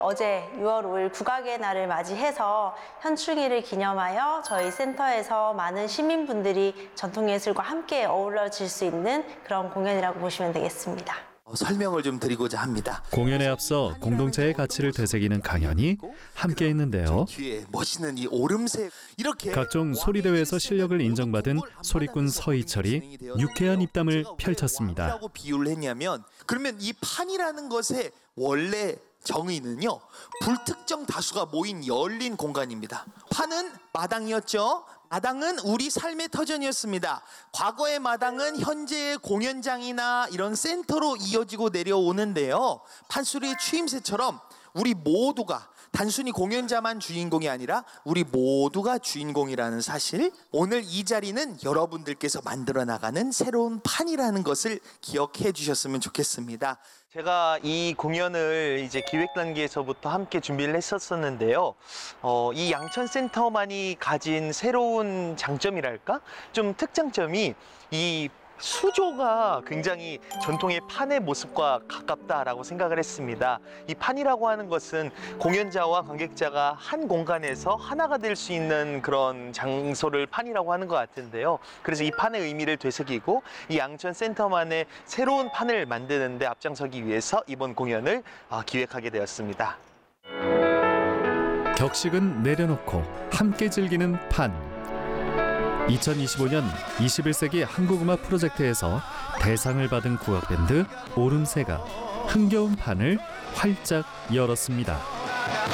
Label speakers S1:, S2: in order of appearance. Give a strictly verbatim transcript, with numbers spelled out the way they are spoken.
S1: 어제 유월 오일 국악의 날을 맞이해서 현충일을 기념하여 저희 센터에서 많은 시민분들이 전통예술과 함께 어우러질 수 있는 그런 공연이라고 보시면 되겠습니다.
S2: 설명을 좀 드리고자 합니다.
S3: 공연에 앞서 공동체의 가치를 되새기는 강연이 함께 있는데요.
S2: 뒤에 멋있는 이 오름새 이렇게
S3: 각종 소리대회에서 실력을 인정받은 소리꾼 서희철이 유쾌한 입담을 펼쳤습니다.
S2: 라고 비유를 했냐면 그러면 이 판이라는 것의 원래 정의는요, 불특정 다수가 모인 열린 공간입니다. 판은 마당이었죠. 마당은 우리 삶의 터전이었습니다. 과거의 마당은 현재의 공연장이나 이런 센터로 이어지고 내려오는데요. 판소리의 추임새처럼 우리 모두가 단순히 공연자만 주인공이 아니라 우리 모두가 주인공이라는 사실, 오늘 이 자리는 여러분들께서 만들어 나가는 새로운 판이라는 것을 기억해 주셨으면 좋겠습니다. 제가 이 공연을 이제 기획 단계에서부터 함께 준비를 했었었는데요. 어, 이 양천센터만이 가진 새로운 장점이랄까? 좀 특장점이 이 수조가 굉장히 전통의 판의 모습과 가깝다라고 생각을 했습니다. 이 판이라고 하는 것은 공연자와 관객자가 한 공간에서 하나가 될 수 있는 그런 장소를 판이라고 하는 것 같은데요. 그래서 이 판의 의미를 되새기고 이 양천센터만의 새로운 판을 만드는 데 앞장서기 위해서 이번 공연을 기획하게 되었습니다.
S3: 격식은 내려놓고 함께 즐기는 판. 이천이십오 년 이십일 세기 한국음악 프로젝트에서 대상을 받은 국악밴드 오름새가 흥겨운 판을 활짝 열었습니다.